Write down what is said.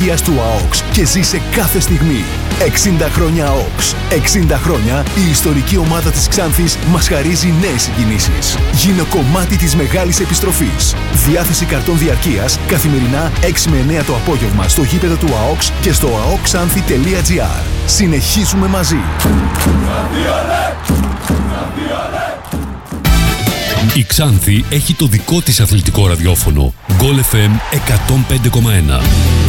επιτυχίας του ΑΟΚΣ και ζήσε κάθε στιγμή. 60 χρόνια ΑΟΚΣ. 60 χρόνια η ιστορική ομάδα της Ξάνθης μας χαρίζει νέες συγκινήσεις. Γίνε κομμάτι της μεγάλης επιστροφής. Διάθεση καρτών διαρκείας καθημερινά 6 με 9 το απόγευμα στο γήπεδο του ΑΟΚΣ και στο aokxanthi.gr. Συνεχίζουμε μαζί. Η Ξάνθη έχει το δικό της αθλητικό ραδιόφωνο. Goal FM 105,1.